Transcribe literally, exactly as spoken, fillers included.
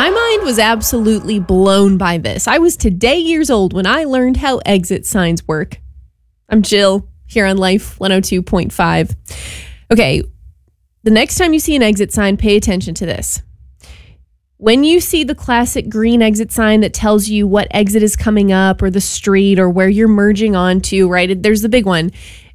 My mind was absolutely blown by this. I was today years old when I learned how exit signs work. I'm Jill, here on Life one oh two point five. Okay, the next time you see an exit sign, pay attention to this. When you see the classic green exit sign that tells you what exit is coming up or the street or where you're merging onto, right? There's the big one.